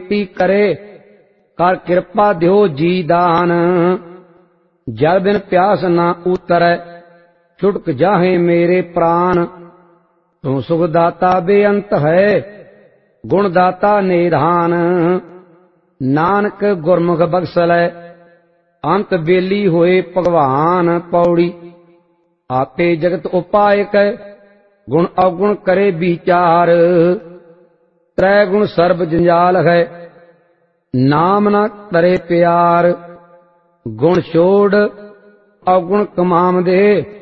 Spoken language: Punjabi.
ਬੇਨਤੀ ਕਰੇ, ਕਰ ਕਿਰਪਾ ਦਿਓ ਜੀ ਦਾਨ। ਜਲ ਬਿਨ ਪਿਆਸ ਨਾ ਉਤਰੈ, ਛੁਟਕ ਜਾਹੇ ਮੇਰੇ ਪ੍ਰਾਨ। ਤੂੰ ਸੁਖ ਦਾਤਾ ਬੇਅੰਤ ਹੈ, ਗੁਣ ਦਾਤਾ ਨਿਧਾਨ। ਨਾਨਕ ਗੁਰਮੁਖ ਬਖਸ਼ਲੈ, ਅੰਤ ਬੇਲੀ ਹੋਏ ਭਗਵਾਨ। ਪੌੜੀ ਆਪੇ ਜਗਤ ਉਪਾਇਕ, ਗੁਣ ਔਗੁਣ ਕਰੇ ਵਿਚਾਰ। ਤ੍ਰੈ ਗੁਣ ਸਰਬ ਜੰਜਾਲ ਹੈ, ਨਾਮ ਨਾ ਤਰੇ ਪਿਆਰ। ਗੁਣ ਛੋੜ ਔਗੁਣ ਕਮਾਮ ਦੇ,